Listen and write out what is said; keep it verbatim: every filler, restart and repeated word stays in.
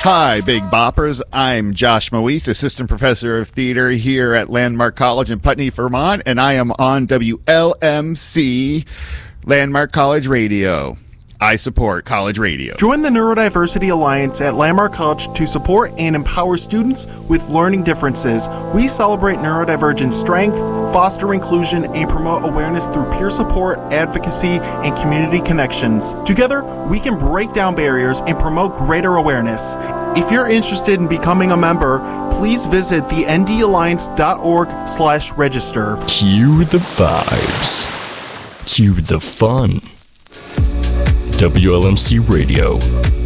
Hi, Big Boppers. I'm Josh Moise, Assistant Professor of Theater here at Landmark College in Putney, Vermont, and I am on W L M C, Landmark College Radio. I support college radio. Join the Neurodiversity Alliance at Landmark College to support and empower students with learning differences. We celebrate neurodivergent strengths, foster inclusion, and promote awareness through peer support, advocacy, and community connections. Together, we can break down barriers and promote greater awareness. If you're interested in becoming a member, please visit the n d alliance dot org slash register. Cue the vibes. Cue the fun. W L M C Radio,